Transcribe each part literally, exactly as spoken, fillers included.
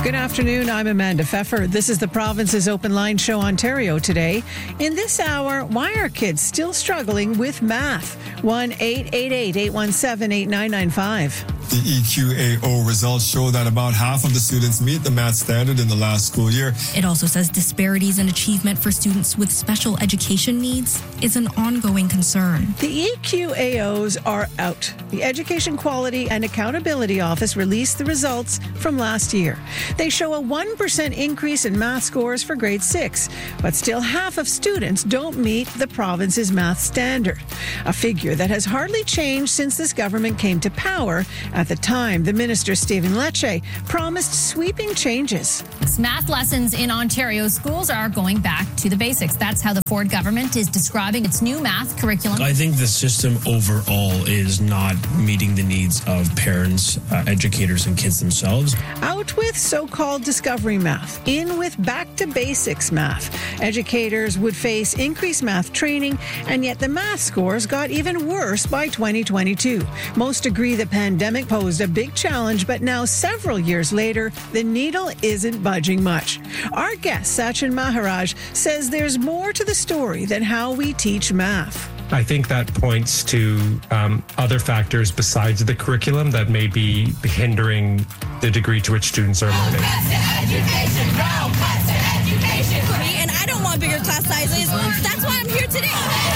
Good afternoon. I'm Amanda Pfeffer. This is the Province's Open Line Show Ontario today. In this hour, why are kids still struggling with math? one eight eight eight, eight one seven, eight nine nine five. The E Q A O results show that about half of the students meet the math standard in the last school year. It also says disparities in achievement for students with special education needs is an ongoing concern. The E Q A Os are out. The Education Quality and Accountability Office released the results from last year. They show a one percent increase in math scores for grade six, but still half of students don't meet the province's math standard, a figure that has hardly changed since this government came to power. At the time, the minister, Stephen Lecce, promised sweeping changes. Math lessons in Ontario schools are going back to the basics. That's how the Ford government is describing its new math curriculum. I think the system overall is not meeting the needs of parents, uh, educators, and kids themselves. Out with so-called discovery math, in with back to basics math. Educators would face increased math training, and yet the math scores got even worse by twenty twenty-two. Most agree the pandemic posed a big challenge, but now several years later, the needle isn't budging much. Our guest, Sachin Maharaj, says there's more to the story than how we teach math. I think that points to um, other factors besides the curriculum that may be hindering the degree to which students are learning. Education, no cuts to education. For me, and I don't want bigger class sizes. That's why I'm here today.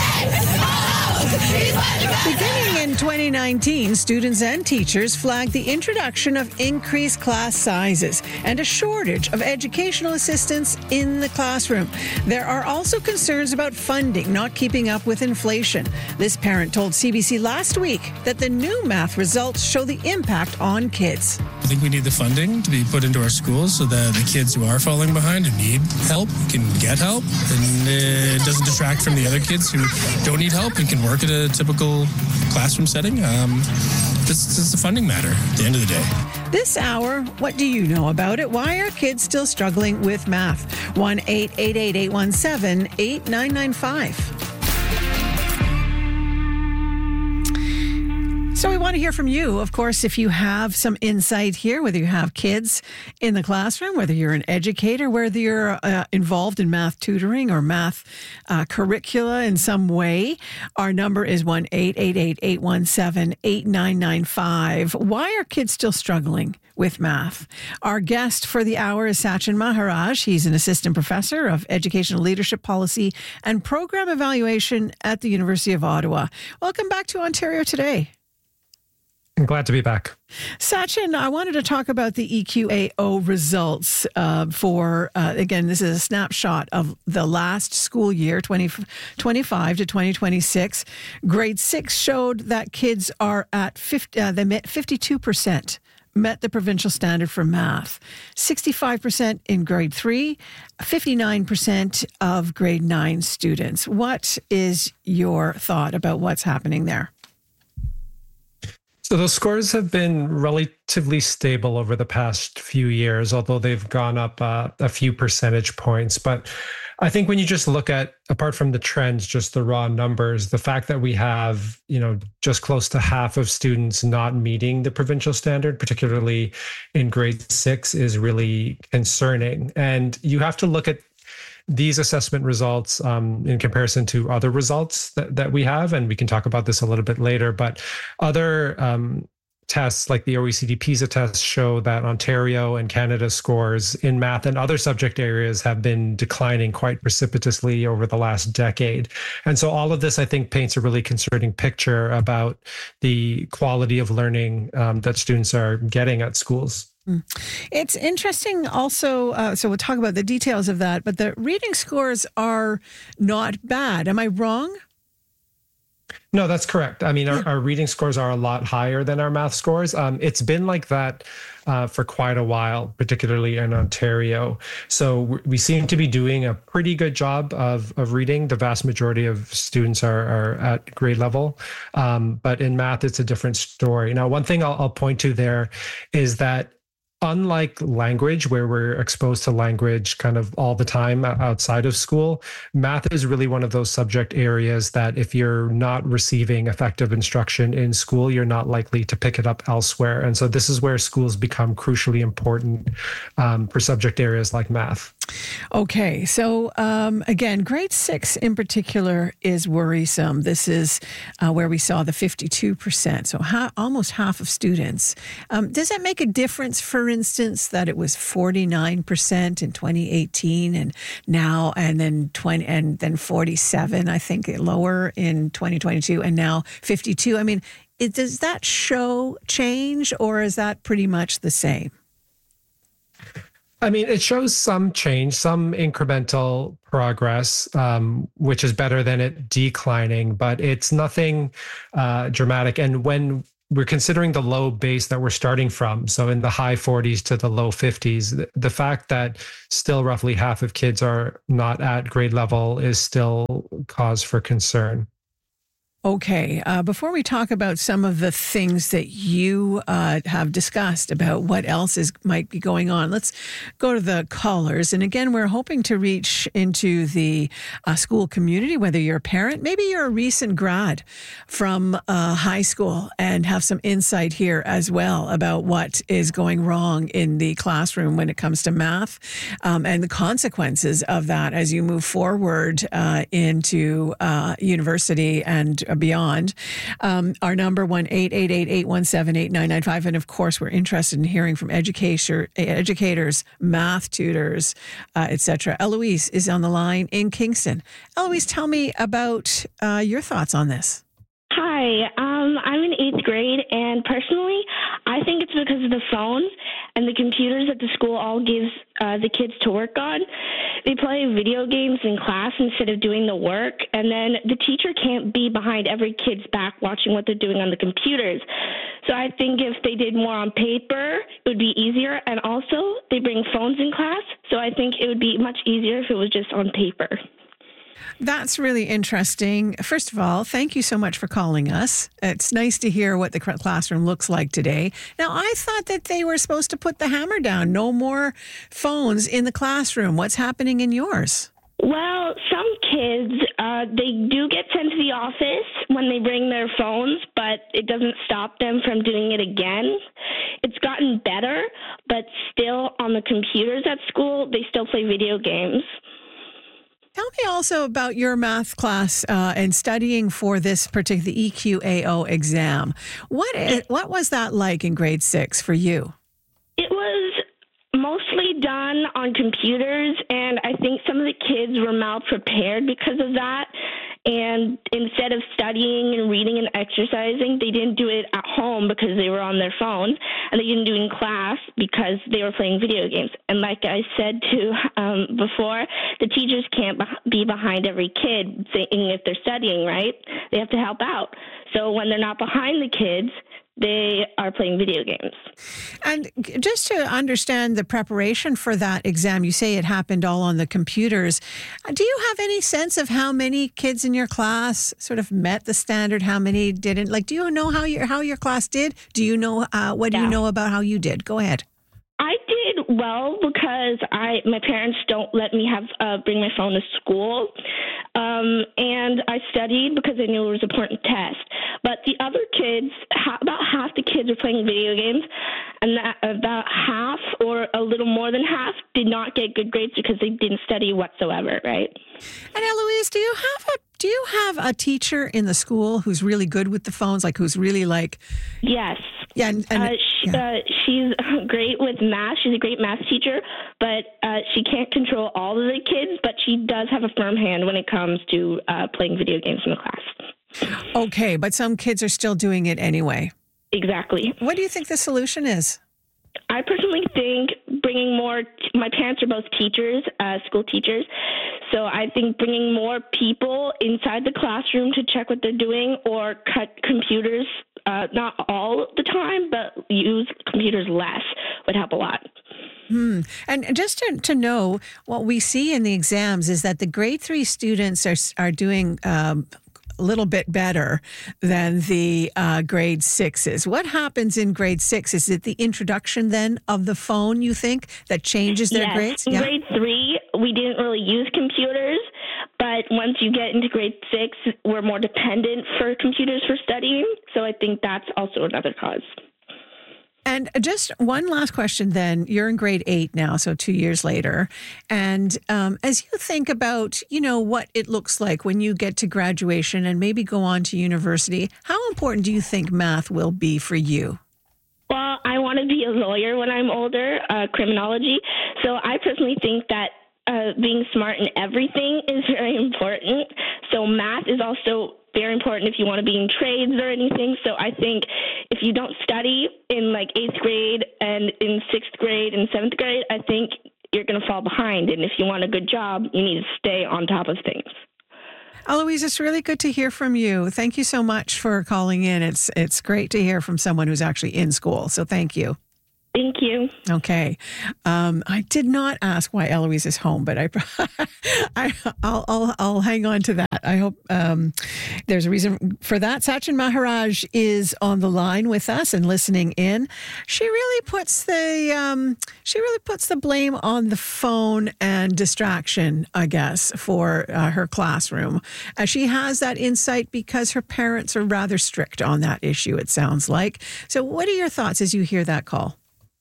Beginning in twenty nineteen, students and teachers flagged the introduction of increased class sizes and a shortage of educational assistants in the classroom. There are also concerns about funding not keeping up with inflation. This parent told C B C last week that the new math results show the impact on kids. I think we need the funding to be put into our schools so that the kids who are falling behind and need help can get help, and it doesn't distract from the other kids who don't need help and can work at a typical classroom setting. Um, this, this is a funding matter at the end of the day. This hour, what do you know about it? Why are kids still struggling with math? one eight eight eight, eight one seven, eight nine nine five. So we want to hear from you. Of course, if you have some insight here, whether you have kids in the classroom, whether you're an educator, whether you're uh, involved in math tutoring or math uh, curricula in some way, our number is one eight eight eight, eight one seven, eight nine nine five. Why are kids still struggling with math? Our guest for the hour is Sachin Maharaj. He's an assistant professor of educational leadership policy and program evaluation at the University of Ottawa. Welcome back to Ontario Today. I'm glad to be back. Sachin, I wanted to talk about the E Q A O results uh, for, uh, again, this is a snapshot of the last school year, twenty twenty-five to twenty twenty-six. Grade six showed that kids are at fifty, uh, they met fifty-two percent met the provincial standard for math, sixty-five percent in grade three, fifty-nine percent of grade nine students. What is your thought about what's happening there? So those scores have been relatively stable over the past few years, although they've gone up uh, a few percentage points. But I think when you just look at, apart from the trends, just the raw numbers, the fact that we have, you know, just close to half of students not meeting the provincial standard, particularly in grade six, is really concerning. And you have to look at these assessment results um, in comparison to other results that, that we have, and we can talk about this a little bit later, but other um, tests like the O E C D PISA tests show that Ontario and Canada's scores in math and other subject areas have been declining quite precipitously over the last decade. And so all of this, I think, paints a really concerning picture about the quality of learning um, that students are getting at schools. It's interesting also, uh, so we'll talk about the details of that, but the reading scores are not bad. Am I wrong? No, that's correct. I mean, our, our reading scores are a lot higher than our math scores. Um, it's been like that uh, for quite a while, particularly in Ontario. So we seem to be doing a pretty good job of, of reading. The vast majority of students are, are at grade level. Um, but in math, it's a different story. Now, one thing I'll, I'll point to there is that unlike language, where we're exposed to language kind of all the time outside of school, math is really one of those subject areas that if you're not receiving effective instruction in school, you're not likely to pick it up elsewhere. And so this is where schools become crucially important um, for subject areas like math. Okay, so um, again, grade six in particular is worrisome. This is uh, where we saw the fifty-two percent, so ha- almost half of students. Um, does that make a difference, for instance, that it was forty-nine percent in twenty eighteen and now, and then twenty, and then forty-seven, I think, lower in twenty twenty-two, and now fifty-two? I mean, it, does that show change, or is that pretty much the same? I mean, it shows some change, some incremental progress, um, which is better than it declining, but it's nothing uh, dramatic. And when we're considering the low base that we're starting from, so in the high forties to the low fifties, the, the fact that still roughly half of kids are not at grade level is still cause for concern. Okay, uh, before we talk about some of the things that you uh, have discussed about what else is might be going on, let's go to the callers. And again, we're hoping to reach into the uh, school community, whether you're a parent, maybe you're a recent grad from uh, high school and have some insight here as well about what is going wrong in the classroom when it comes to math um, and the consequences of that as you move forward uh, into uh, university and beyond. Um, our number, one eight eight eight, eight one seven, eight nine nine five. And of course, we're interested in hearing from educator, educators, math tutors, uh, et cetera. Eloise is on the line in Kingston. Eloise, tell me about uh, your thoughts on this. Hi, um, I'm in eighth grade, and personally, I think it's because of the phones and the computers that the school all gives uh, the kids to work on. They play video games in class instead of doing the work, and then the teacher can't be behind every kid's back watching what they're doing on the computers. So I think if they did more on paper, it would be easier, and also they bring phones in class, so I think it would be much easier if it was just on paper. That's really interesting. First of all, thank you so much for calling us. It's nice to hear what the classroom looks like today. Now, I thought that they were supposed to put the hammer down. No more phones in the classroom. What's happening in yours? Well, some kids, uh, they do get sent to the office when they bring their phones, but it doesn't stop them from doing it again. It's gotten better, but still on the computers at school, they still play video games. Tell me also about your math class uh, and studying for this particular E Q A O exam. What is, what was that like in grade six for you? It was mostly done on computers, and I think some of the kids were malprepared because of that. And instead of studying and reading and exercising, they didn't do it at home because they were on their phone, and they didn't do it in class because they were playing video games. And like I said to um, before, the teachers can't be behind every kid saying if they're studying, right? They have to help out. So when they're not behind the kids, they are playing video games. And just to understand the preparation for that exam, you say it happened all on the computers. Do you have any sense of how many kids in your class sort of met the standard, how many didn't? Like, do you know how your how your class did? Do you know, uh, what do Yeah. you know about how you did? Go ahead. I did well because I my parents don't let me have uh, bring my phone to school, um, and I studied because I knew it was an important test. But the other kids, ha- about half the kids were playing video games, and that, about half or a little more than half did not get good grades because they didn't study whatsoever, right? And Eloise, do you have a do you have a teacher in the school who's really good with the phones, like who's really like? Yes. Yeah, and, and uh, she, yeah. uh, she's great with math. She's a great math teacher, but uh, she can't control all of the kids, but she does have a firm hand when it comes to uh, playing video games in the class. Okay, but some kids are still doing it anyway. Exactly. What do you think the solution is? I personally think bringing more, my parents are both teachers, uh, school teachers, so I think bringing more people inside the classroom to check what they're doing or cut computers, uh, not all the time, but use computers less would help a lot. Hmm. And just to, to know, what we see in the exams is that the grade three students are are doing um, a little bit better than the uh, grade sixes. What happens in grade six? Is it the introduction then of the phone, you think, that changes their yes. grades? In yeah. grade three, we didn't really use computers, but once you get into grade six, we're more dependent for computers for studying. So I think that's also another cause. And just one last question then. You're in grade eight now, so two years later. And um, as you think about, you know, what it looks like when you get to graduation and maybe go on to university, how important do you think math will be for you? Well, I want to be a lawyer when I'm older, uh, criminology. So I personally think that uh, being smart in everything is very important. So math is also very important if you want to be in trades or anything. So I think if you don't study in like eighth grade and in sixth grade and seventh grade, I think you're going to fall behind. And if you want a good job, you need to stay on top of things. Eloise, it's really good to hear from you. Thank you so much for calling in. It's it's great to hear from someone who's actually in school. So thank you. Thank you. Okay. Um, I did not ask why Eloise is home, but I, I, I'll, I'll, I'll hang on to that. I hope um, there's a reason for that. Sachin Maharaj is on the line with us and listening in. She really puts the um, she really puts the blame on the phone and distraction, I guess, for uh, her classroom. Uh, she has that insight because her parents are rather strict on that issue, it sounds like. So what are your thoughts as you hear that call?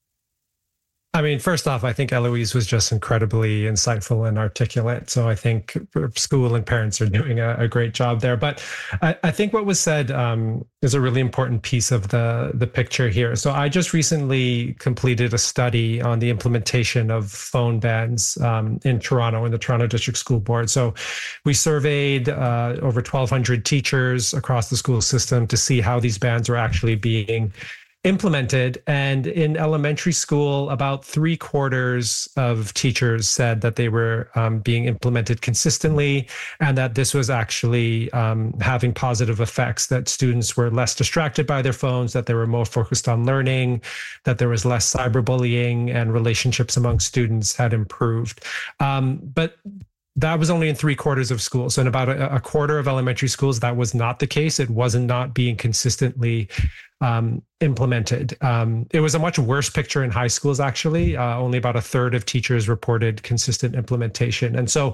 I mean, first off, I think Eloise was just incredibly insightful and articulate. So I think school and parents are doing a, a great job there. But I, I think what was said um, is a really important piece of the, the picture here. So I just recently completed a study on the implementation of phone bans um, in Toronto, in the Toronto District School Board. So we surveyed uh, over twelve hundred teachers across the school system to see how these bans are actually being implemented. And in elementary school, about three quarters of teachers said that they were um, being implemented consistently and that this was actually um, having positive effects, that students were less distracted by their phones, that they were more focused on learning, that there was less cyberbullying, and relationships among students had improved. Um, but that was only in three quarters of schools. So in about a, a quarter of elementary schools, that was not the case. It wasn't not being consistently um, implemented. Um, it was a much worse picture in high schools, actually. Uh, only about a third of teachers reported consistent implementation. And so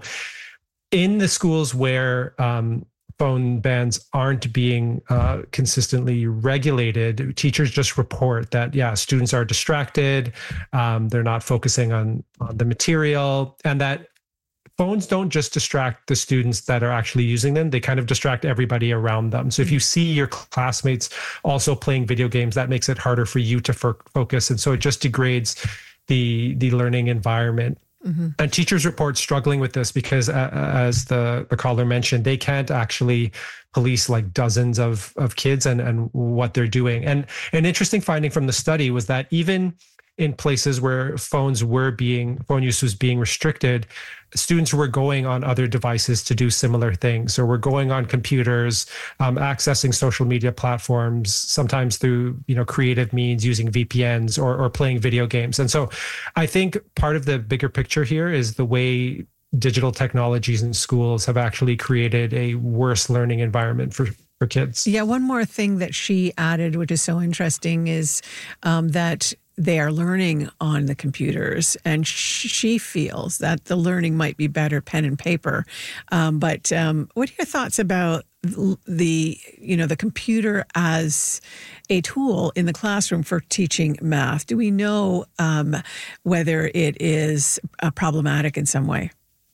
in the schools where um, phone bans aren't being uh, consistently regulated, teachers just report that, yeah, students are distracted, um, they're not focusing on, on the material, and that phones don't just distract the students that are actually using them, they kind of distract everybody around them. So if you see your classmates also playing video games, that makes it harder for you to f- focus. And so it just degrades the, the learning environment. Mm-hmm. And teachers report struggling with this because, uh, as the, the caller mentioned, they can't actually police like dozens of, of kids and, and what they're doing. And an interesting finding from the study was that even in places where phones were being, phone use was being restricted, students were going on other devices to do similar things. So we're going on computers, um, accessing social media platforms, sometimes through, you know, creative means using V P Ns or, or playing video games. And so I think part of the bigger picture here is the way digital technologies in schools have actually created a worse learning environment for for kids. Yeah, one more thing that she added, which is so interesting, is um, that they are learning on the computers, and she feels that the learning might be better pen and paper. Um, but um, what are your thoughts about the, you know, the computer as a tool in the classroom for teaching math? Do we know um, whether it is uh, problematic in some way?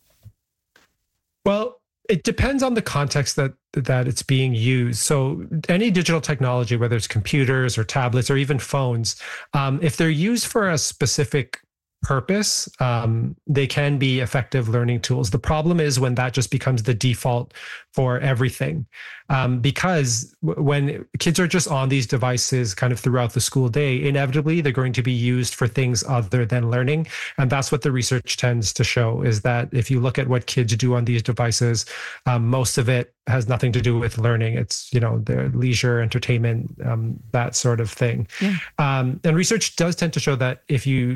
Well, it depends on the context that that it's being used. So any digital technology, whether it's computers or tablets or even phones, um, if they're used for a specific purpose, um, they can be effective learning tools. The problem is when that just becomes the default for everything. Um, because w- when kids are just on these devices kind of throughout the school day, inevitably they're going to be used for things other than learning. And that's what the research tends to show, is that if you look at what kids do on these devices, um, most of it has nothing to do with learning. It's, you know, their leisure, entertainment, um, that sort of thing. Yeah. Um, and research does tend to show that if you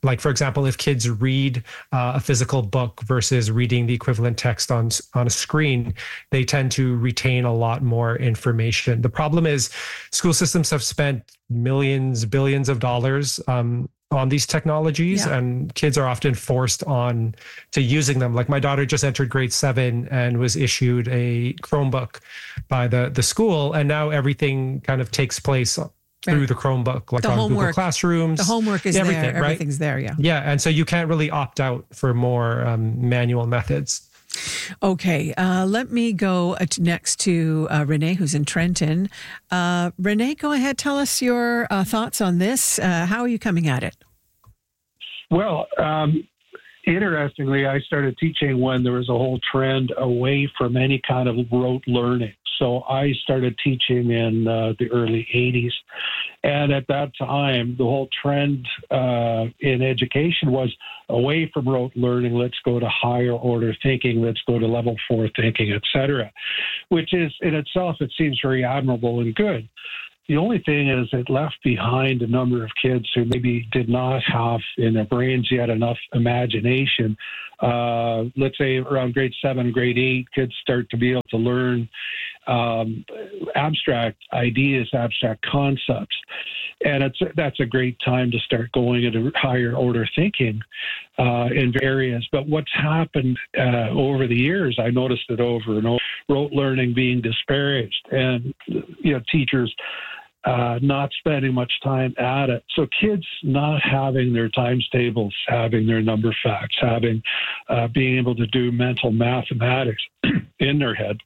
Like, for example, if kids read uh, a physical book versus reading the equivalent text on, on a screen, they tend to retain a lot more information. The problem is school systems have spent millions, billions of dollars um, on these technologies, yeah. and kids are often forced on to using them. Like my daughter just entered grade seven and was issued a Chromebook by the, the school, and now everything kind of takes place through right. the Chromebook, like the on homework, Google Classrooms. The homework is everything, there. Right? Everything's there, yeah. Yeah, and so you can't really opt out for more um, manual methods. Okay, uh, let me go next to uh, Renee, who's in Trenton. Uh, Renee, go ahead. Tell us your uh, thoughts on this. Uh, how are you coming at it? Well, um, interestingly, I started teaching when there was a whole trend away from any kind of rote learning. So I started teaching in uh, the early eighties. And at that time, the whole trend uh, in education was away from rote learning. Let's go to higher order thinking. Let's go to level four thinking, et cetera, which is in itself, it seems very admirable and good. The only thing is it left behind a number of kids who maybe did not have in their brains yet enough imagination. Uh, let's say around grade seven, grade eight, kids start to be able to learn um, abstract ideas, abstract concepts. And it's that's a great time to start going into higher order thinking uh, in areas. But what's happened uh, over the years, I noticed it over and over, rote learning being disparaged, and you know, teachers uh, not spending much time at it. So kids not having their times tables, having their number facts, having uh, being able to do mental mathematics in their head.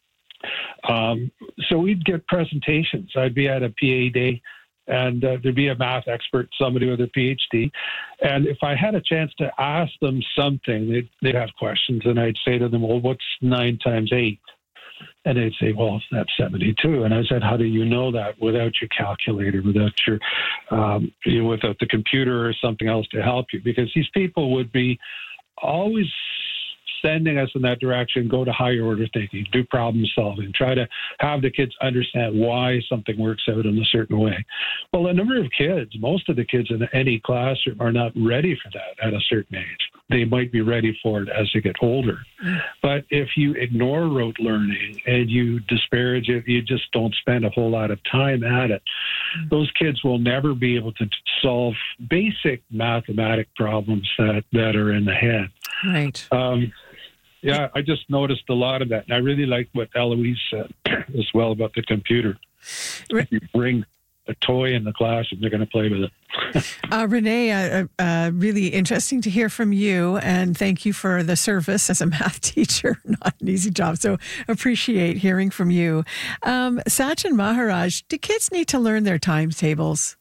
Um, so we'd get presentations. I'd be at a P A day, and uh, there'd be a math expert, somebody with a P H D. And if I had a chance to ask them something, they'd, they'd have questions, and I'd say to them, well, what's nine times eight? And they'd say, well, that's seventy-two. And I said, how do you know that without your calculator, without your, um, you know, without the computer or something else to help you? Because these people would be always sending us in that direction, go to higher order thinking, do problem solving, try to have the kids understand why something works out in a certain way. Well, a number of kids, most of the kids in any classroom are not ready for that at a certain age. They might be ready for it as they get older. But if you ignore rote learning and you disparage it, you just don't spend a whole lot of time at it, those kids will never be able to solve basic mathematic problems that, that are in the head. Right. Um, yeah, I just noticed a lot of that. And I really like what Eloise said as well about the computer. If you bring a toy in the class and they're going to play with it. uh, Renee, uh, uh, really interesting to hear from you. And thank you for the service as a math teacher. Not an easy job. So appreciate hearing from you. Um, Sachin Maharaj, do kids need to learn their timetables?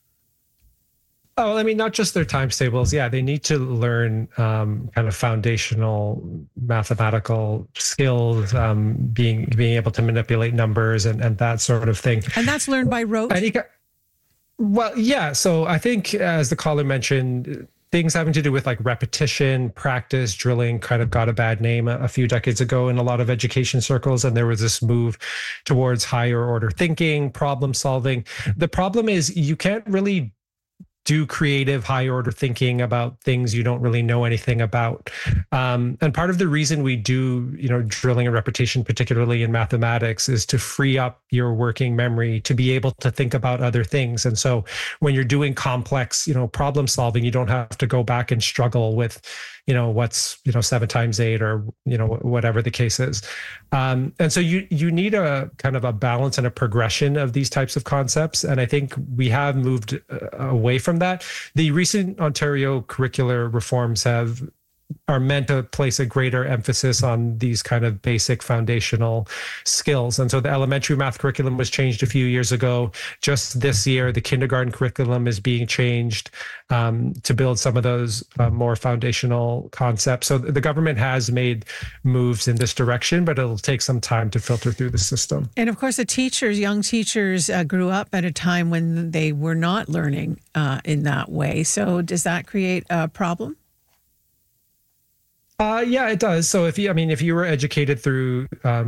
Oh, I mean, not just their times tables. Yeah, they need to learn um, kind of foundational mathematical skills, um, being being able to manipulate numbers and, and that sort of thing. And that's learned by rote? And he got, well, yeah. So I think, as the caller mentioned, things having to do with like repetition, practice, drilling kind of got a bad name a, a few decades ago in a lot of education circles. And there was this move towards higher order thinking, problem solving. The problem is you can't really do creative, high order thinking about things you don't really know anything about. Um, and part of the reason we do, you know, drilling and repetition, particularly in mathematics, is to free up your working memory to be able to think about other things. And so when you're doing complex, you know, problem solving, you don't have to go back and struggle with, you know, what's, you know, seven times eight or, you know, whatever the case is. Um, and so you you need a kind of a balance and a progression of these types of concepts. And I think we have moved uh, away from that. The recent Ontario curricular reforms have are meant to place a greater emphasis on these kind of basic foundational skills. And so the elementary math curriculum was changed a few years ago. Just this year, the kindergarten curriculum is being changed um, to build some of those uh, more foundational concepts. So the government has made moves in this direction, but it'll take some time to filter through the system. And of course, the teachers, young teachers uh, grew up at a time when they were not learning uh, in that way. So does that create a problem? Uh, yeah, it does. So if you, I mean, if you were educated through um,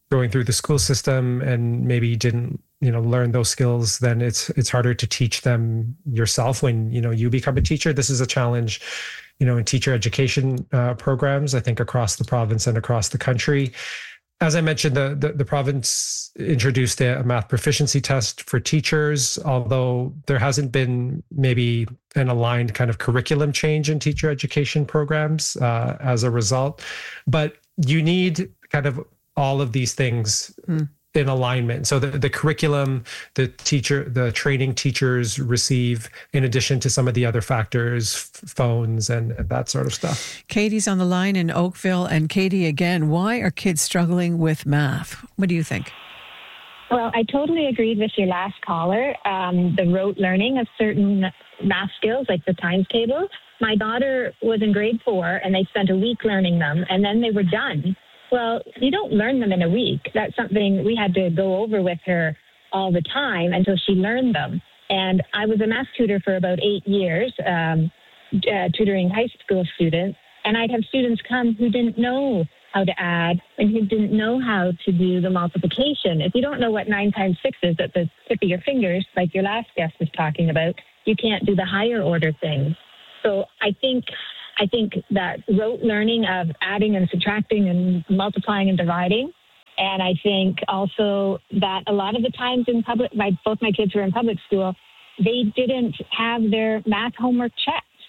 going through the school system and maybe didn't, you know, learn those skills, then it's it's harder to teach them yourself when, you know, you become a teacher. This is a challenge, you know, in teacher education uh, programs, I think across the province and across the country. As I mentioned, the, the, the province introduced a math proficiency test for teachers, although there hasn't been maybe an aligned kind of curriculum change in teacher education programs uh, as a result. But you need kind of all of these things mm. in alignment. So the, the curriculum, the teacher, the training teachers receive, in addition to some of the other factors, f- phones and, and that sort of stuff. Katie's on the line in Oakville. And Katie, again, why are kids struggling with math? What do you think? Well, I totally agreed with your last caller. Um, the rote learning of certain math skills, like the times table. My daughter was in grade four, and they spent a week learning them, and then they were done. Well, you don't learn them in a week. That's something we had to go over with her all the time until she learned them. And I was a math tutor for about eight years, um, uh, tutoring high school students. And I'd have students come who didn't know how to add and who didn't know how to do the multiplication. If you don't know what nine times six is at the tip of your fingers, like your last guest was talking about, you can't do the higher order things. So I think... I think that rote learning of adding and subtracting and multiplying and dividing. And I think also that a lot of the times in public, my, both my kids were in public school, they didn't have their math homework checked.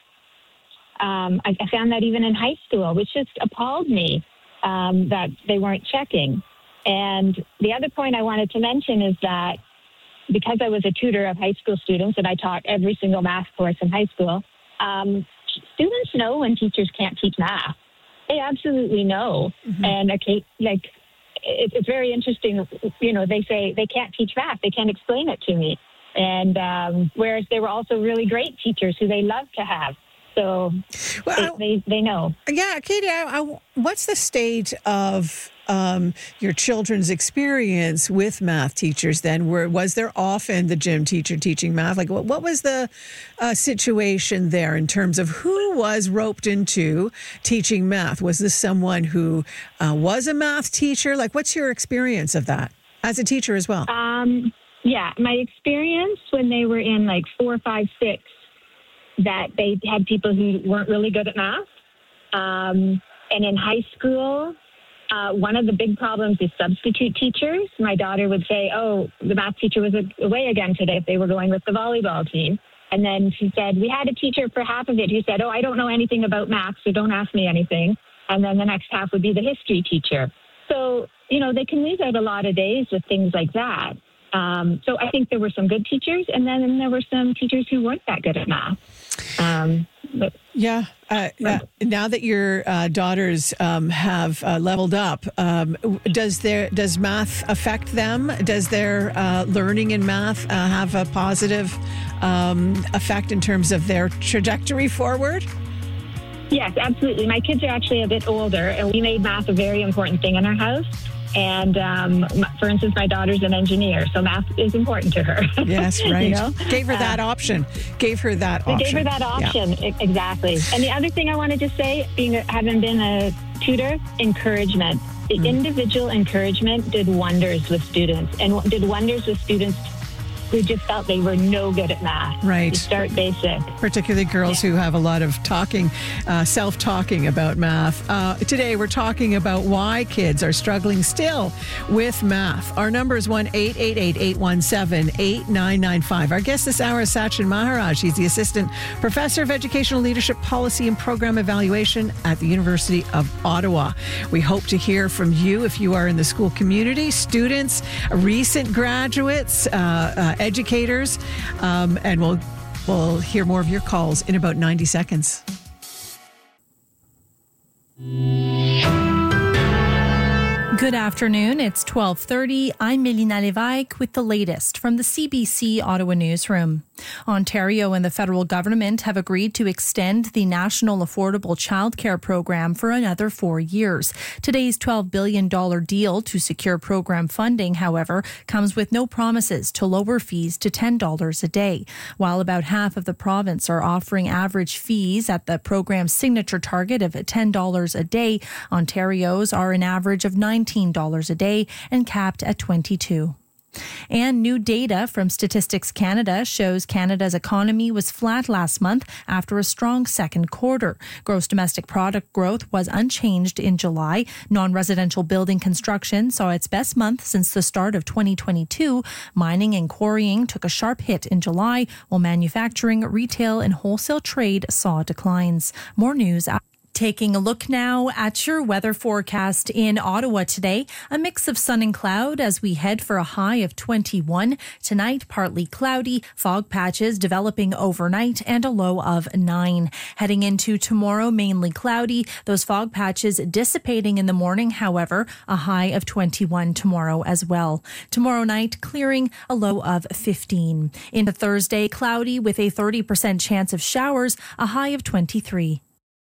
Um, I, I found that even in high school, which just appalled me um, that they weren't checking. And the other point I wanted to mention is that because I was a tutor of high school students and I taught every single math course in high school, um, students know when teachers can't teach math. They absolutely know. Mm-hmm. And okay, like it, it's very interesting. You know, they say they can't teach math. They can't explain it to me. And um, whereas there were also really great teachers who they love to have. So well, they, they they know. Yeah, Katie, I, I, what's the state of um, your children's experience with math teachers then? Where, was there often the gym teacher teaching math? Like, what, what was the uh, situation there in terms of who was roped into teaching math? Was this someone who uh, was a math teacher? Like, what's your experience of that as a teacher as well? Um, yeah, my experience when they were in like four, five, six, that they had people who weren't really good at math. Um, and in high school, uh, one of the big problems is substitute teachers. My daughter would say, oh, the math teacher was away again today if they were going with the volleyball team. And then she said, we had a teacher for half of it who said, oh, I don't know anything about math, so don't ask me anything. And then the next half would be the history teacher. So, you know, they can lose out a lot of days with things like that. Um, so I think there were some good teachers, and then there were some teachers who weren't that good at math. Um, but, yeah. Uh, uh, now that your uh, daughters um, have uh, leveled up, um, does their does math affect them? Does their uh, learning in math uh, have a positive um, effect in terms of their trajectory forward? Yes, absolutely. My kids are actually a bit older, and we made math a very important thing in our house. And um, for instance, my daughter's an engineer, so math is important to her. Yes, right. You know? Gave her that uh, option. Gave her that option. Gave her that option, yeah. Exactly. And the other thing I wanted to say, being having been a tutor, encouragement. The mm. individual encouragement did wonders with students, and did wonders with students who just felt they were no good at math. Right. You start basic. Particularly girls yeah. who have a lot of talking, uh, self-talking about math. Uh, today, we're talking about why kids are struggling still with math. Our number is one eight eight eight, eight one seven, eight nine nine five. Our guest this hour is Sachin Maharaj. He's the Assistant Professor of Educational Leadership Policy and Program Evaluation at the University of Ottawa. We hope to hear from you if you are in the school community, students, recent graduates, uh, uh, educators, um, and we'll we'll hear more of your calls in about ninety seconds. Good afternoon. It's twelve thirty. I'm Melina Levesque with the latest from the C B C Ottawa newsroom. Ontario and the federal government have agreed to extend the National Affordable Childcare Program for another four years. Today's twelve billion dollars deal to secure program funding, however, comes with no promises to lower fees to ten dollars a day. While about half of the province are offering average fees at the program's signature target of ten dollars a day, Ontario's are an average of nineteen dollars a day and capped at twenty-two dollars. And new data from Statistics Canada shows Canada's economy was flat last month after a strong second quarter. Gross domestic product growth was unchanged in July. Non-residential building construction saw its best month since the start of twenty twenty-two. Mining and quarrying took a sharp hit in July, while manufacturing, retail, and wholesale trade saw declines. More news. Taking a look now at your weather forecast in Ottawa today. A mix of sun and cloud as we head for a high of twenty-one. Tonight, partly cloudy, fog patches developing overnight, and a low of nine. Heading into tomorrow, mainly cloudy. Those fog patches dissipating in the morning, however, a high of twenty-one tomorrow as well. Tomorrow night, clearing, a low of fifteen. Into Thursday, cloudy with a thirty percent chance of showers, a high of twenty-three.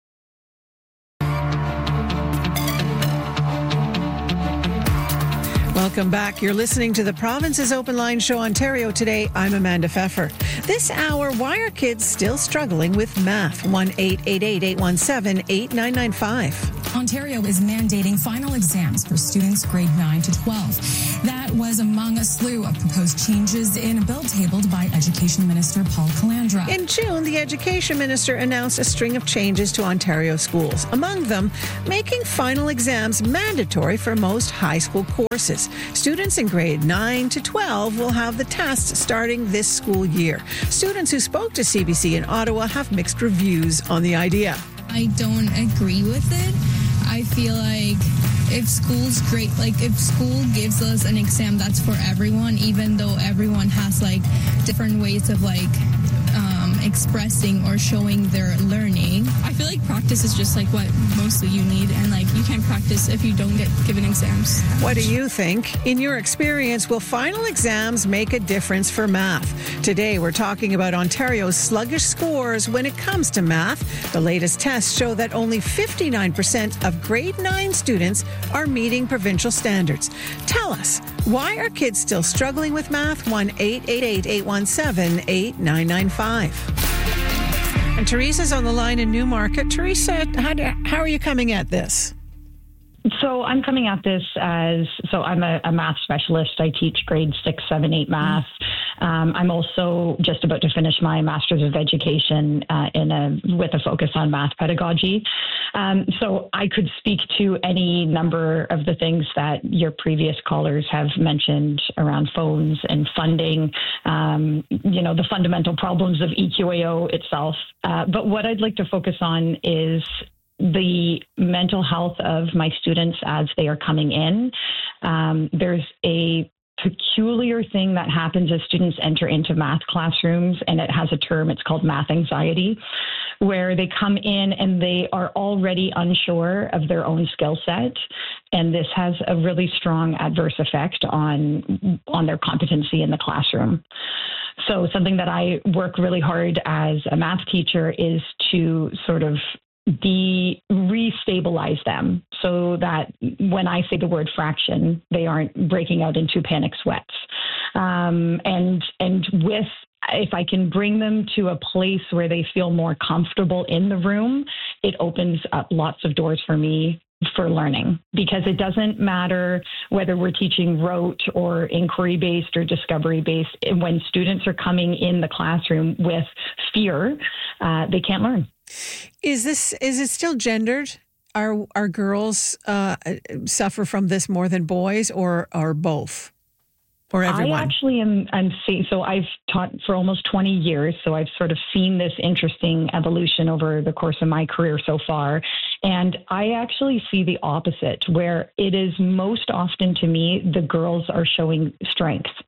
Welcome back. You're listening to the Province's Open Line Show Ontario today. I'm Amanda Pfeffer. This hour, why are kids still struggling with math? one eight eight eight, eight one seven, eight nine nine five. Ontario is mandating final exams for students grade nine to twelve. That was among a slew of proposed changes in a bill tabled by Education Minister Paul Calandra. In June, the Education Minister announced a string of changes to Ontario schools. Among them, making final exams mandatory for most high school courses. Students in grade nine to twelve will have the tests starting this school year. Students who spoke to C B C in Ottawa have mixed reviews on the idea. I don't agree with it. I feel like if school's great, like if school gives us an exam that's for everyone, even though everyone has like different ways of like um, expressing or showing their learning. I feel like practice is just like what mostly you need, and like you can't practice if you don't get given exams. What do you think? In your experience, will final exams make a difference for math? Today, we're talking about Ontario's sluggish scores when it comes to math. The latest tests show that only fifty-nine percent of grade nine students are meeting provincial standards. Tell us, why are kids still struggling with math? one eight eight eight, eight one seven, eight nine nine five. And Teresa's on the line in Newmarket. Teresa, how, do, how are you coming at this? So I'm coming at this as, so I'm a, a math specialist. I teach grade six, seven, eight math. Um, I'm also just about to finish my Master's of Education uh, in a with a focus on math pedagogy. Um, so I could speak to any number of the things that your previous callers have mentioned around phones and funding, um, you know, the fundamental problems of E Q A O itself. Uh, but what I'd like to focus on is the mental health of my students as they are coming in. Um, there's a peculiar thing that happens as students enter into math classrooms, and it has a term, it's called math anxiety, where they come in and they are already unsure of their own skill set. And this has a really strong adverse effect on, on their competency in the classroom. So something that I work really hard as a math teacher is to sort of de restabilize them so that when I say the word fraction, they aren't breaking out into panic sweats. Um, and and with if I can bring them to a place where they feel more comfortable in the room, it opens up lots of doors for me for learning, because it doesn't matter whether we're teaching rote or inquiry-based or discovery-based. When students are coming in the classroom with fear, uh, they can't learn. Is this is it still gendered? Are are girls uh, suffer from this more than boys, or or both, or everyone? I actually am. I'm see. So I've taught for almost twenty years. So I've sort of seen this interesting evolution over the course of my career so far. And I actually see the opposite, where it is most often to me, the girls are showing strength.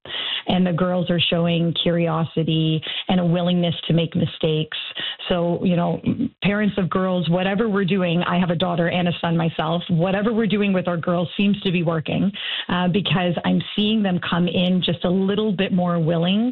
and the girls are showing curiosity and a willingness to make mistakes. So, you know, parents of girls, whatever we're doing, I have a daughter and a son myself, whatever we're doing with our girls seems to be working uh, because I'm seeing them come in just a little bit more willing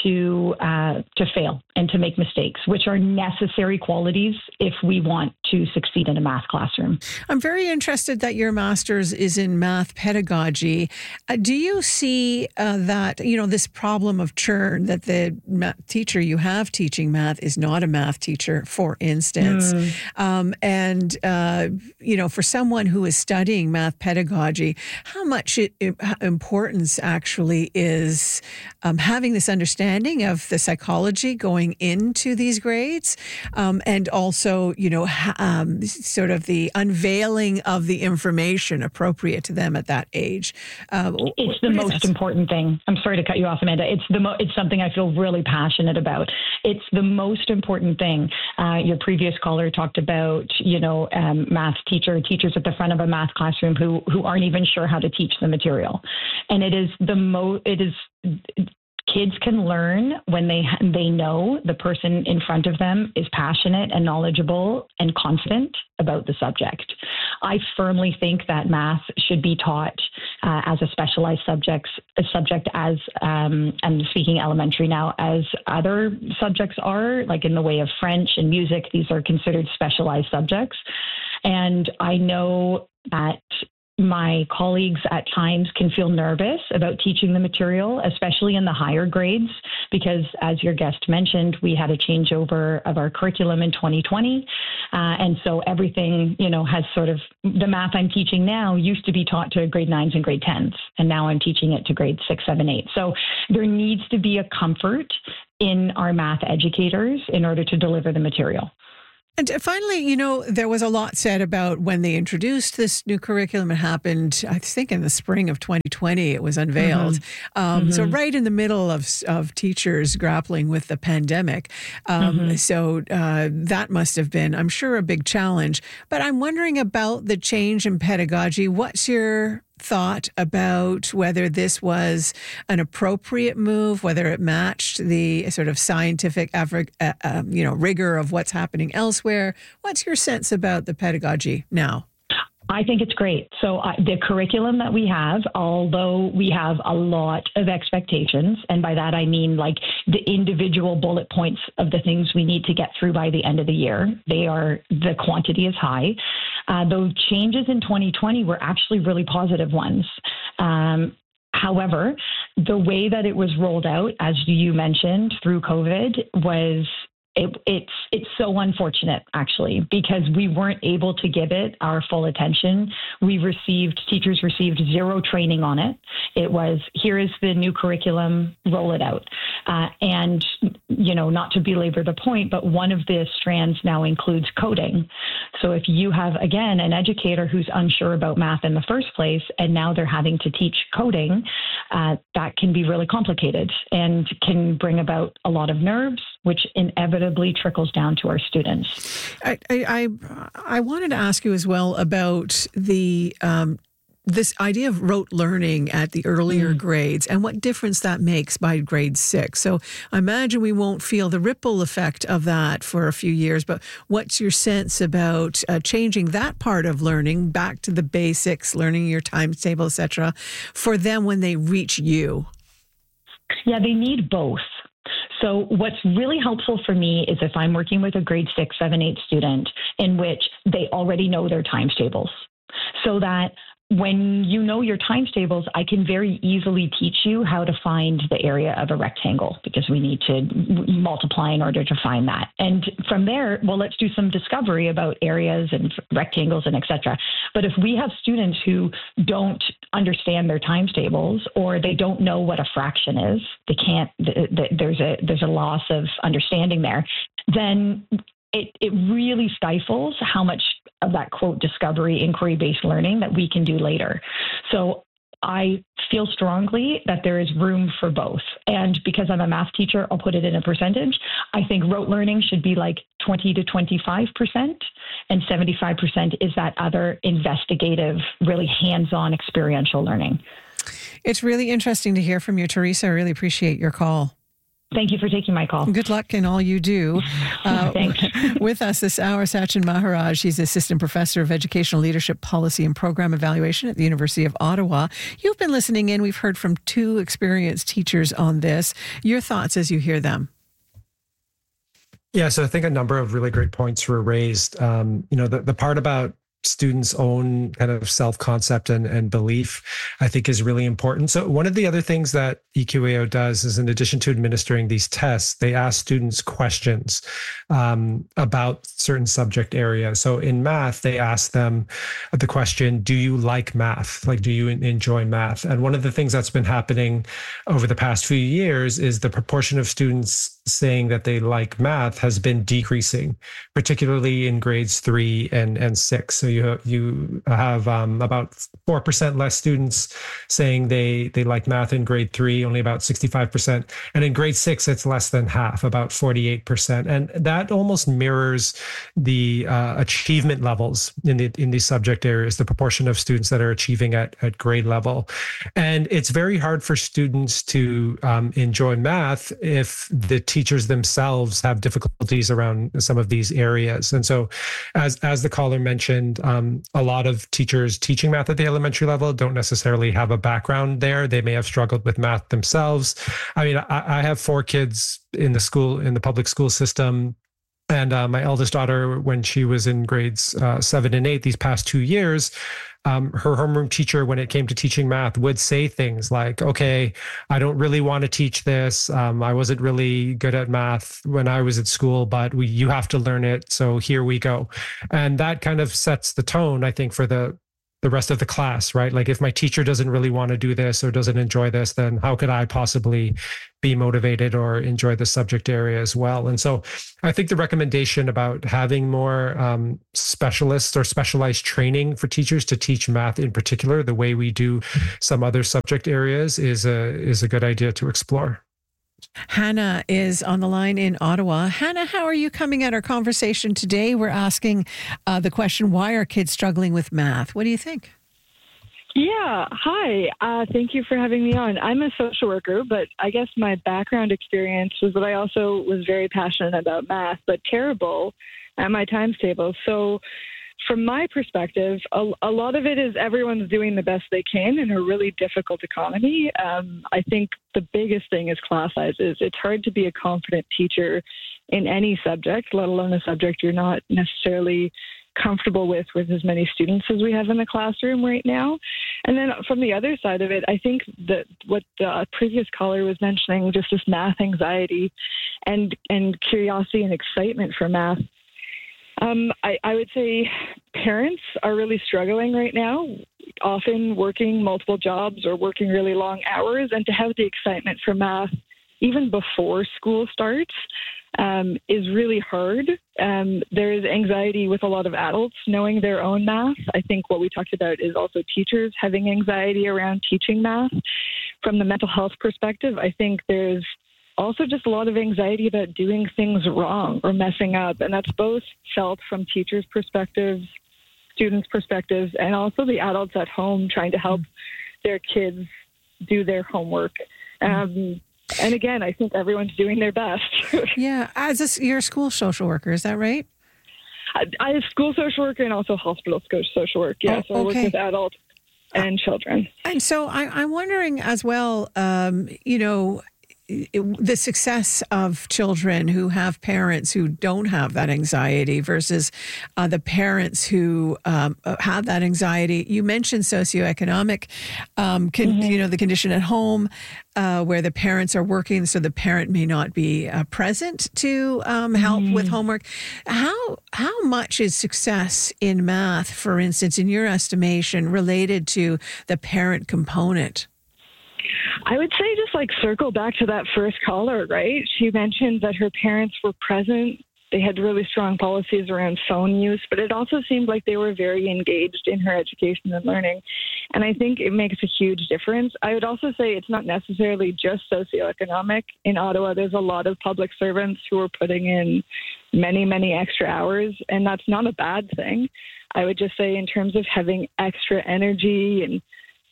to uh, to fail and to make mistakes, which are necessary qualities if we want to succeed in a math classroom. I'm very interested that your master's is in math pedagogy. Uh, do you see uh, that, you know, this problem of churn, that the math teacher you have teaching math is not a math teacher, for instance? Mm. Um, and, uh, you know, for someone who is studying math pedagogy, how much it, it, importance actually is um, having this understanding of the psychology going into these grades, um, and also, you know, ha- um, sort of the unveiling of the information appropriate to them at that age. Uh, it's the most important thing. I'm sorry to cut you off, Amanda. It's the mo- it's something I feel really passionate about. It's the most important thing. Uh, your previous caller talked about, you know, um, math teacher, teachers at the front of a math classroom who who aren't even sure how to teach the material, and it is the mo. It is. Kids can learn when they they know the person in front of them is passionate and knowledgeable and confident about the subject. I firmly think that math should be taught uh, as a specialized subjects, a subject as, um, I'm speaking elementary now, as other subjects are, like in the way of French and music. These are considered specialized subjects. And I know that my colleagues at times can feel nervous about teaching the material, especially in the higher grades, because as your guest mentioned, we had a changeover of our curriculum in twenty twenty. Uh, and so everything, you know, has sort of, the math I'm teaching now used to be taught to grade nines and grade tens. And now I'm teaching it to grade six, seven, eight. So there needs to be a comfort in our math educators in order to deliver the material. And finally, you know, there was a lot said about when they introduced this new curriculum. It happened, I think, in the spring of twenty twenty. It was unveiled. Mm-hmm. Um, mm-hmm. So right in the middle of of teachers grappling with the pandemic. Um, mm-hmm. So uh, that must have been, I'm sure, a big challenge. But I'm wondering about the change in pedagogy. What's your thought about whether this was an appropriate move, whether it matched the sort of scientific effort, uh, um, you know, rigor of what's happening elsewhere? What's your sense about the pedagogy now? I think it's great. So uh, the curriculum that we have, although we have a lot of expectations, and by that I mean like the individual bullet points of the things we need to get through by the end of the year, they are, the quantity is high. Uh, those changes in twenty twenty were actually really positive ones. Um, However, the way that it was rolled out, as you mentioned, through COVID was It, it's it's so unfortunate, actually, because we weren't able to give it our full attention. We received, teachers received zero training on it. It was, here is the new curriculum, roll it out. Uh, and, you know, not to belabor the point, but one of the strands now includes coding. So if you have, again, an educator who's unsure about math in the first place, and now they're having to teach coding, uh, that can be really complicated and can bring about a lot of nerves, which inevitably trickles down to our students. I I, I wanted to ask you as well about the um, this idea of rote learning at the earlier mm. grades and what difference that makes by grade six. So I imagine we won't feel the ripple effect of that for a few years, but what's your sense about uh, changing that part of learning back to the basics, learning your times table, et cetera, for them when they reach you? Yeah, they need both. So what's really helpful for me is if I'm working with a grade six, seven, eight student in which they already know their times tables, so that when you know your times tables, I can very easily teach you how to find the area of a rectangle, because we need to multiply in order to find that. And from there, well, let's do some discovery about areas and rectangles and et cetera. But if we have students who don't understand their times tables, or they don't know what a fraction is, they can't, there's a, there's a loss of understanding there, then it, it really stifles how much of that, quote, discovery, inquiry-based learning that we can do later. So I feel strongly that there is room for both. And because I'm a math teacher, I'll put it in a percentage. I think rote learning should be like twenty to twenty-five percent, and seventy-five percent is that other investigative, really hands-on experiential learning. It's really interesting to hear from you, Teresa. I really appreciate your call. Thank you for taking my call. Good luck in all you do. Uh, Thanks. With us this hour, Sachin Maharaj. He's Assistant Professor of Educational Leadership Policy and Program Evaluation at the University of Ottawa. You've been listening in. We've heard from two experienced teachers on this. Your thoughts as you hear them? Yeah, so I think a number of really great points were raised. Um, you know, the, the part about students' own kind of self-concept and, and belief, I think is really important. So one of the other things that E Q A O does is, in addition to administering these tests, they ask students questions um, about certain subject areas. So in math, they ask them the question, do you like math? Like, do you enjoy math? And one of the things that's been happening over the past few years is the proportion of students saying that they like math has been decreasing, particularly in grades three and, and six. So you have, you have um, about four percent less students saying they, they like math in grade three, only about sixty-five percent. And in grade six, it's less than half, about forty-eight percent. And that almost mirrors the uh, achievement levels in the in these subject areas, the proportion of students that are achieving at, at grade level. And it's very hard for students to um, enjoy math if the teachers themselves have difficulties around some of these areas. And so as, as the caller mentioned, um, a lot of teachers teaching math at the elementary level don't necessarily have a background there. They may have struggled with math themselves. I mean, I, I have four kids in the school, in the public school system. And uh, my eldest daughter, when she was in grades uh, seven and eight, these past two years, um, her homeroom teacher, when it came to teaching math, would say things like, okay, I don't really want to teach this. Um, I wasn't really good at math when I was at school, but we, you have to learn it. So here we go. And that kind of sets the tone, I think, for the the rest of the class, right? Like, if my teacher doesn't really want to do this or doesn't enjoy this, then how could I possibly be motivated or enjoy the subject area as well? And so I think the recommendation about having more um, specialists or specialized training for teachers to teach math in particular, the way we do some other subject areas, is a, is a good idea to explore. Hannah is on the line in Ottawa. Hannah, how are you coming at our conversation today? We're asking uh, the question, why are kids struggling with math? What do you think? Yeah. Hi. Uh, thank you for having me on. I'm a social worker, but I guess my background experience was that I also was very passionate about math, but terrible at my times table. So from my perspective, a, a lot of it is everyone's doing the best they can in a really difficult economy. Um, I think the biggest thing is class sizes. It's hard to be a confident teacher in any subject, let alone a subject you're not necessarily comfortable with with as many students as we have in the classroom right now. And then from the other side of it, I think that what the previous caller was mentioning, just this math anxiety and, and curiosity and excitement for math. Um, I, I would say parents are really struggling right now, often working multiple jobs or working really long hours, and to have the excitement for math even before school starts um, is really hard. Um, there is anxiety with a lot of adults knowing their own math. I think what we talked about is also teachers having anxiety around teaching math. From the mental health perspective, I think there's also just a lot of anxiety about doing things wrong or messing up. And that's both felt from teachers' perspectives, students' perspectives, and also the adults at home trying to help their kids do their homework. Um, and again, I think everyone's doing their best. Yeah. As a, you're a school social worker, is that right? I, I have school social worker and also hospital social work. Yeah, oh, so I work okay. with adults and children. And so I, I'm wondering as well, um, you know, the success of children who have parents who don't have that anxiety versus uh, the parents who um, have that anxiety. You mentioned socioeconomic, um, con- mm-hmm. you know, the condition at home uh, where the parents are working, so the parent may not be uh, present to um, help mm-hmm. with homework. How how much is success in math, for instance, in your estimation, related to the parent component? I would say just like circle back to that first caller, right? She mentioned that her parents were present. They had really strong policies around phone use, but it also seemed like they were very engaged in her education and learning. And I think it makes a huge difference. I would also say it's not necessarily just socioeconomic. In Ottawa, there's a lot of public servants who are putting in many, many extra hours, and that's not a bad thing. I would just say in terms of having extra energy and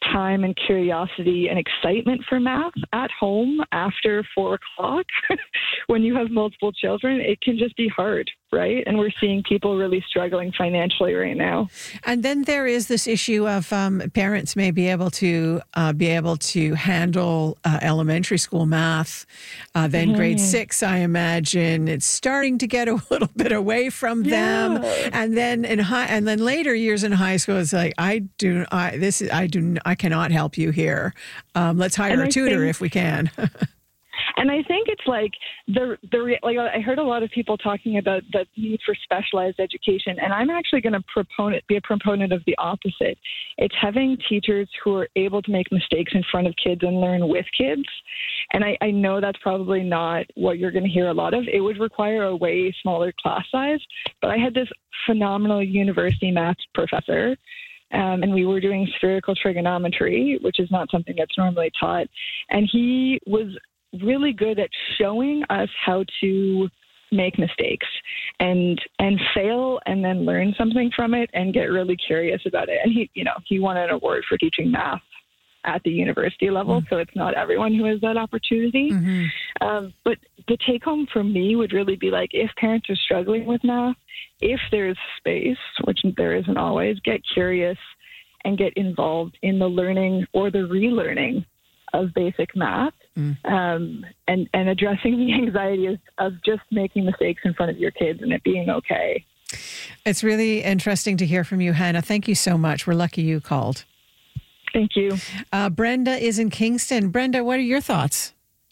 time and curiosity and excitement for math at home after four o'clock when you have multiple children, it can just be hard, right? And we're seeing people really struggling financially right now. And then there is this issue of um, parents may be able to uh, be able to handle uh, elementary school math. Uh, then Mm-hmm. grade six, I imagine it's starting to get a little bit away from them. Yeah. And then in high, and then later years in high school, it's like I do, I this is I do, I cannot help you here. Um, let's hire And a I tutor think- if we can. And I think it's like the the re- like I heard a lot of people talking about the need for specialized education, and I'm actually going to proponent be a proponent of the opposite. It's having teachers who are able to make mistakes in front of kids and learn with kids. And I, I know that's probably not what you're going to hear a lot of. It would require a way smaller class size. But I had this phenomenal university math professor. Um, and we were doing spherical trigonometry, which is not something that's normally taught. And he was really good at showing us how to make mistakes and and fail and then learn something from it and get really curious about it. And he, you know, he won an award for teaching math at the university level, mm-hmm. so it's not everyone who has that opportunity. Mm-hmm. Um, but the take home for me would really be like, if parents are struggling with math, if there's space, which there isn't always, get curious and get involved in the learning or the relearning of basic math, mm. um, and, and addressing the anxiety of, of just making mistakes in front of your kids and it being okay. It's really interesting to hear from you, Hannah. Thank you so much. We're lucky you called. Thank you. Uh, Brenda is in Kingston. Brenda, what are your thoughts?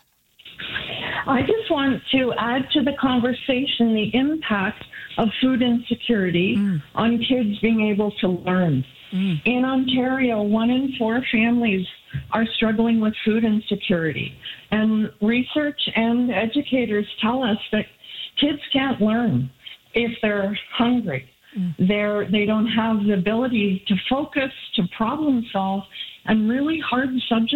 I just want to add to the conversation the impact of food insecurity mm. on kids being able to learn. Mm. In Ontario, one in four families are struggling with food insecurity. And research and educators tell us that kids can't learn if they're hungry. Mm. They're, they don't have the ability to focus, to problem solve, and really hard subjects